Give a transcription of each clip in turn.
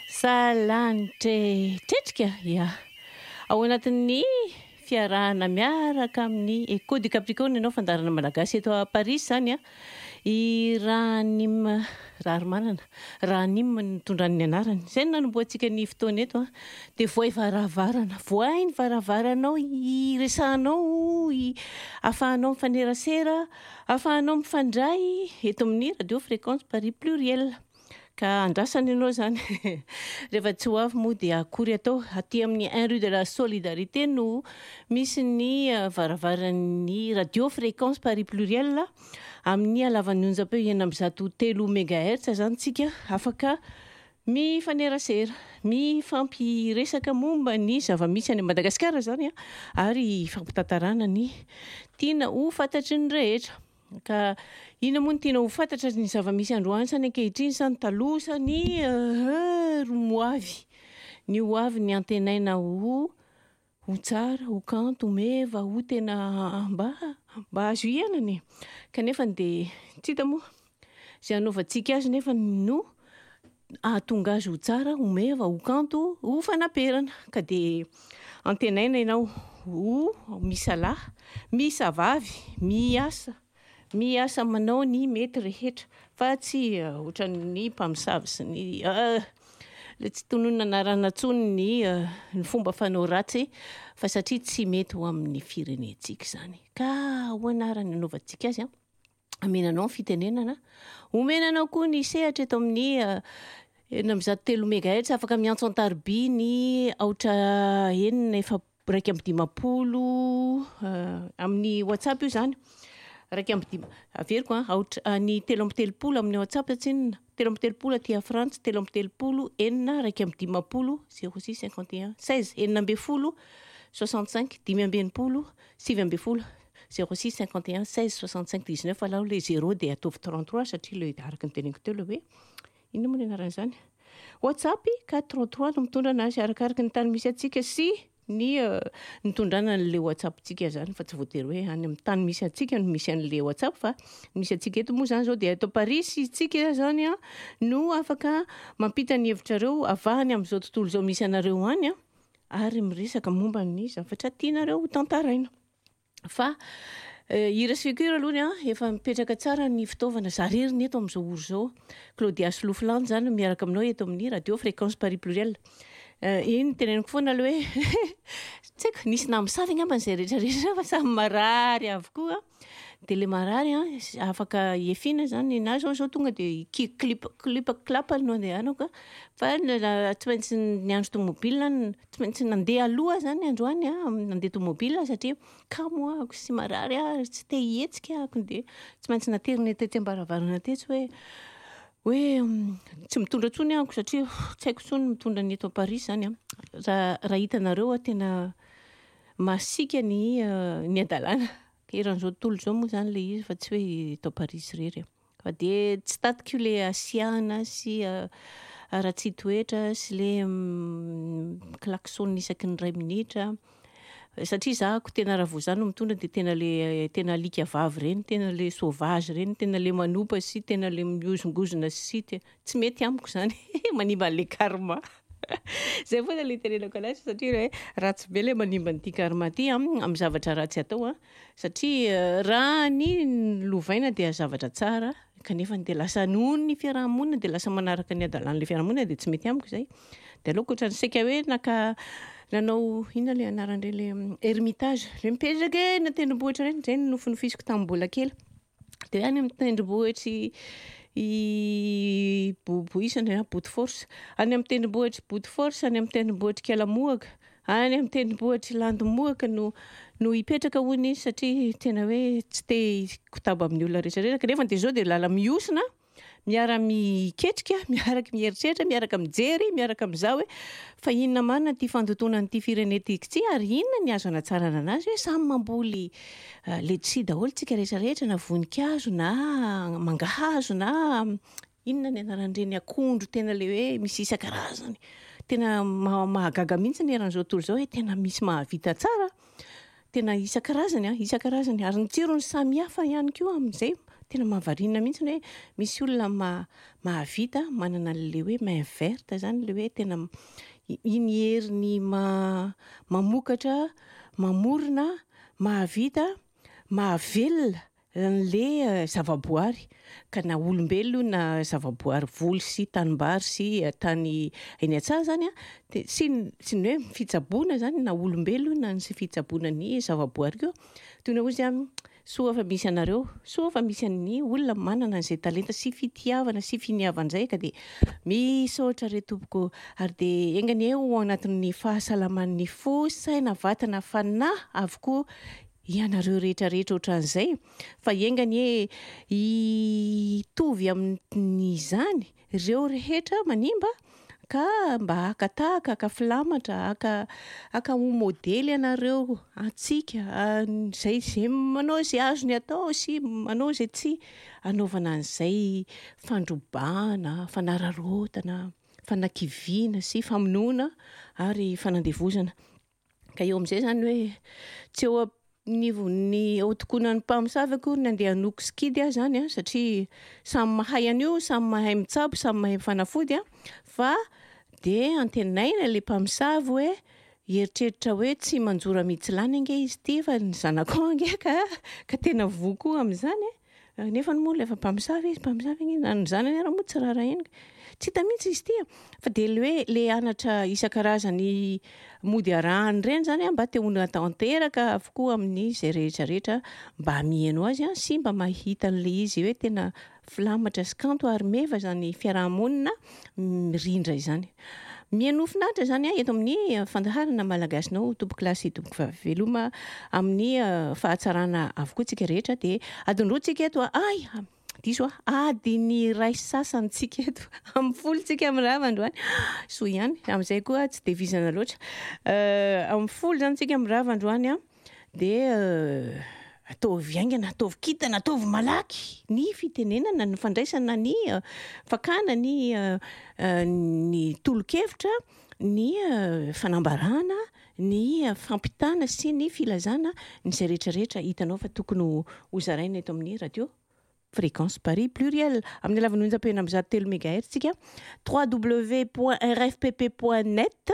Salanitra tetrika ia ao anatin'ny fiarahana miaraka amin'ny Eco du Capricorne ianao fandarana malagasy eto a Paris zany a i Ranim Raharomanana Ranim nitondran'ny anarany zay nanomboantsika ny fotoana eto a dia voay varavarana voainy varavaranao iresahanao ahafahanao mifanerasera ahafahanao mifandray eto amin'ny radio fréquence Paris pluriel ka andrasana ianao zany rehefa tsy ho avy moa dia akory atao aty amin'ny 1 rue de la Solidarité no misy ny varavaran'ny radio fréquence Paris pluriel amin'ny halavan'ny onjam-peo 103 mégahertz zany tsika afaka mifanerasera mifampiresaka momba ny zava-misy any Madagasikara zany ary fampitantarana ny tiana ho fantatry ny rehetra ka ina moa ny tiana ho fantatra ny zava-misy androany sany ankehitriny sany taloha sany romoavy ny hoavy ny antenaina ho tsara ho kanto ho meva ho tena mba azo ianany kanefa dia tsy hita moa zay anaovantsika azy nefa no ahatonga azy ho tsara ho meva ho kanto ho fanaperana ka dia antenaina ianao ho misalahy misavavy miasa manao ny mety rehetra fa tsy ohatran'ny mpamosavy sy ny le tsy tononona anarana tsony ny fomba fanao ratsy fa satria tsy mety ho amin'ny firenentsika zany ka ho anarany anaovantsika azy amenanao ny fitenenana omenanao koa ny sehatra eto amin'ny 103 mégahertz afaka miantso an-tarby ny aotra 9,120 amin'ny WhatsApp io zany raiky amby averiko ny 3 amin'ny WhatsApp tsinona 3 aty a Frantsa 3 enina raiky amby 10 06 51 16 enina amby folo 65 dimy amby enimpolo 7 amby folo 06 51 16 65 19 alao le 0 dia ataovy 33 satria le araka ny teneniko teo le hoe inona moa ny anaran'izany WhatsApp 433 no mitondra anazy arakaraka ny tany misy atsika sy ny nitondrana n'le WhatsApp tsika zany fa tsy voatery hoe any amin'ny tany misy atsika no misy an'le WhatsApp fa misy atsika eto moa zany zao dia eto Paris tsika zany no afaka mampita ny hevitrareo avahany amin'izao tontolo zao misy anareo any ary miresaka momba ny zavatra tianareo ho tantaraina fa Ira Sécure aloha efa mipetraka tsara ny fitaovana zareriny eto amin'izao oro zao Claudia Slofland zany miaraka aminao eto amin'ny radio fréquence Paris pluriel iny teneniko foana le hoe tsy haiko nisy namosavy angamba n'izay rehetrarehetra fa samy marary avokoa dia le marary afaka iefina zany na zao tonga dia klipklapany no andehanako fa tsy maintsy ny andro tomobile tsy maintsy nandeha aloha zany androany nandeha tomobile satria kamo ako sy marary tsy te hihetsika ako dia tsy maintsy naterina tetsy ambaravarana tetsy hoe tsy mitondra tsony ako satria tsy haiko tsony mitondra ny eto a Paris zany raha hitanareo tena masika ny adalana eran'izao tontolo zao moa zany le izy fa tsy hoe eto Paris rery fa dia tsy tatiko le asiana sy ratsy toetra sy le klaxon isaky ny 2 minitra satria zahako tena raha vao zany no mitondra dia tena alika vavy reny tena le sauvage reny tena le manopa sy tena le miozongozona sy tsy mety amiko zany manimba le karma zay foana le tenenako anazy satria hoe ratsy be le manimba n'ity karma ty amin'ny zavatra ratsy atao satria raha ny lovaina dia zavatra tsara kanefa dia lasa noho ny fiarahamonina dia lasa manaraka ny adalan'le fiarahamonina dia tsy mety amiko zay dia aleoko ohatrany saika hoe nanao ina le anaran'ireny le ermitage le mipetraka eny tendrombohitra reny zay no nofinofisiko tamin'ny mbola kely dia any amin'ny tendrombohitry boisana Boutefort any amin'ny tendrombohitry Boutefort any amin'ny tendrombohitry Kalamoaka any amin'ny tendrombohitry Landimoaka no hipetraka hono izy satria tena hoe tsy te kotaba amin'ny olona rehetrarehetra kanefa dia zao dia lala miosina miara miketrika miaraka mieritreritra miaraka mijery miaraka amin'izao hoe fa inona marina ty fandotona n'ity firenetiky tsy ary inona ny azo anatsarana anazy hoe samy mamboly letisia daholo tsika rehetrarehetra na voninkazo na mangahazo na inona ny anaran'ireny akondro tena le hoe misy isan-karazany tena mahagaga mihitsy ny eran'izao tontolo zao hoe tena misy mahavita tsara tena isan-karazany ary ny tsirony samy hafa ihany koa amin'izay tena mahavarina mihitsy hoe misy olona mahavita manana le hoe main verte zany le hoe tena iny heriny mamokatra, mamorona, mahavita, mahavelona le zavaboary ka na olombelo na zavaboary voly sy tanimbary sy tany eny an-tsaha zany de sy ny hoe fitsaboana zany na olombelo na sy fitsaboana ny zavaboary keo toy ny ozy soa fa misy anareo, soa fa misy ny olona manana an'izay talenta sy fitiavana sy finiavan'izay ka de misaotra re tompoko ary de engany eo anatin'ny fahasalaman'ny fo, saina, vatana, fanahy avokoa ianareo rehetrarehetra ohatran'izay fa engany hitovy amin'izany ireo rehetra manimba ka mba hakatahaka, hakafilamatra, haka ho modely ianareo antsika zay manao izay azony atao sy manao izay tsy anaovana an'izay fandrobana, fanararaotana, fanakiviana sy famonoana ary fanandevozana ka eo amin'izay zany hoe tsy eo ny otokonan'ny mpamosavy akory ny andeha hanoko skidy zany satria samy mahay an'io, samy mahay mitsabo, samy mahay mifanafody fa de antenaina le mpamosavy hoe eritreritra hoe tsy manjora mitsilany ange izy ty fa ny zanako ange ka tena voa koa amin'izany nefa ny moa le efa mpamosavy iny na ny zanany ara moa tsy rara eny tsy hita mihitsy izy ty fa de le hoe le anatra isan-karazany mody arahany reny zany mba te ho tanteraka avokoa amin'ny zay rehetrarehetra mba mihaino azy sy mba mahita an'le izy hoe tena filamatra sy kanto ary meva zany fiarahamonina mirindra izany. Mihaino finaritra zany eto amin'ny fandaharana malagasynao tompoko lasy tompoko fahaveloma amin'ny fahatsarana avokoa tsika rehetra de adiny roa tsika eto diso adiny ray sasany tsika eto amin'ny folo tsika amin'ny ravandroany so ihany amin'izay koa tsy devizana loatra amin'ny folo zany tsika amin'ny ravandroany de ataovy aingana, ataovy kitana, ataovy malaky ny fitenenana, ny fandraisana, ny fakana, ny tolo-kevitra, ny fanambarana, ny fampitana sy ny filazana ny zay rehetrarehetra hitanao fa tokony ho zaraina eto amin'ny radio Fréquence Paris pluriel amin'ny alavan'ny onjam-pena amin'ny 103 MHz tsika www.rfpp.net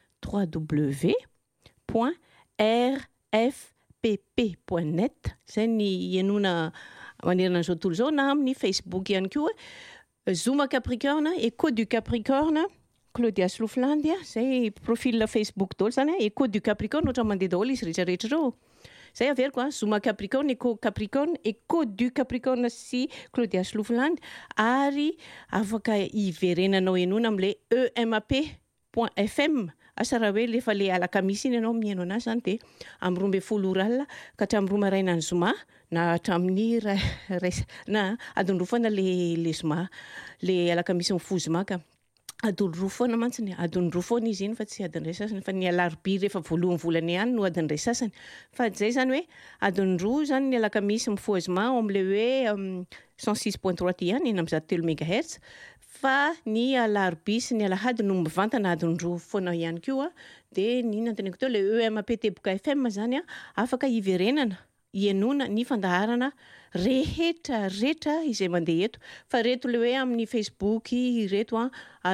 www.rfpp.net zay ny ianona manerana an'izao tontolo zao na amin'ny Facebook ihany koa Zuma Capricorne, Écho du Capricorne, Claudia Sloflandia zay profil Facebook daholo zany Écho du Capricorne ohatran mandeha daholo izy rehetrarehetra reo zay averiko Zuma Capricorne, Écho Capricorne, Écho du Capricorne sy Claudia Slofland ary afaka iverenanao enona am'le emap.fm asa raha hoe lefa le alakamisy iny ianao mihaino anazy zany de amin'ny 12 ora alina ka hatramin'ny 2 maraina ny Zoma na hatramin'ny na adiny roa foana le Zoma le alakamisy mifoha Zoma ka adiny roa foana mantsiny adiny roa foana izy iny fa tsy adiny ray sasany fa ny alarobia rehefa voalohany volana ihany no adiny ray sasany fa zay zany hoe adiny roa zany ny alakamisy mifoha Zoma am'le hoe 106.3 ihany eny amin'ny 103 MHz fa ny alarobia sy ny alahady no mivantana adiny roa foana ihany koa de ny nanteneko teo le emap.fm zany afaka iverenana ienona ny fandaharana rehetra izay mandeha eto fa reto le hoe amin'ny Facebook reto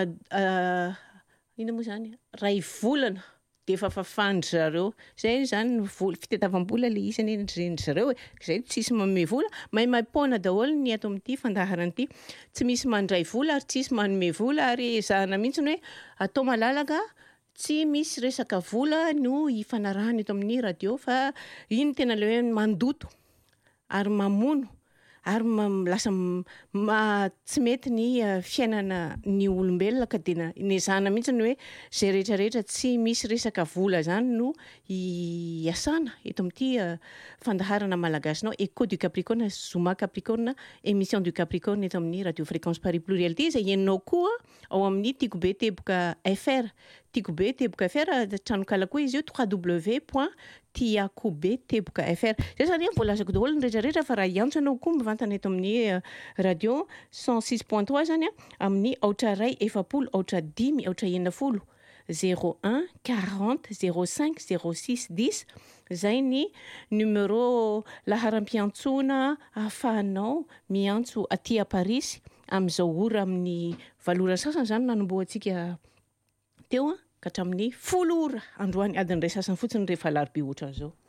ina moa zany ray volana de efa fafandry zareo zay zany fitetavam-bola le isany endry zareo zay tsisy manome vola mahay mampona daholo ny ato amin'ity fandaharana ity tsy misy mandray vola ary tsisy manome vola ary zahana mihitsy hoe atao malalaka tsy misy resaka vola no ifanarahana eto amin'ny radio fa iny tena le hoe mandoto ary mamono ary lasa tsy mety ny fiainana ny olombelona ka de nezahana mihitsy ny hoe zay rehetrarehetra tsy misy resaka vola zany no iasana eto amin'ity fandaharana malagasinao Écho du Capricorne, Zuma Capricorne, émission du Capricorne eto amin'ny radio Fréquence Paris pluriel ity izay enonao koa ao amin'ny Tiako Be Teboka FR Tiako Be Teboka FR tranokala koa izy io www.tiakobeteboka.fr zay zany voalazako daholo ny rehetrarehetra fa raha iantso ianao koa mivantana eto amin'ny radio 106.3 zany amin'ny aotra ray efapolo aotra dimy aotra enina folo 01 40 05 06 10. Zay ny numéro laharam-piantsona ahafahanao miantso aty a Paris amin'izao ora amin'ny 8 ora sasany zany nanomboantsika teo ka hatramin'ny 10 ora androany adiny iray sasany fotsiny rehefa alarobia ohatran'izao.